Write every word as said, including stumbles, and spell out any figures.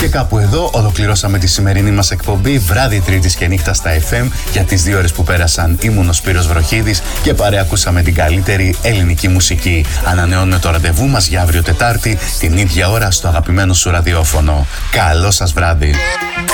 Και κάπου εδώ ολοκληρώσαμε τη σημερινή μας εκπομπή βράδυ Τρίτης και νύχτα στα εφ εμ. Για τις δύο ώρες που πέρασαν ήμουν ο Σπύρος Βροχίδης και παρεακούσαμε την καλύτερη ελληνική μουσική. Ανανεώνουμε το ραντεβού μας για αύριο Τετάρτη την ίδια ώρα στο αγαπημένο σου ραδιόφωνο. Καλό σας βράδυ.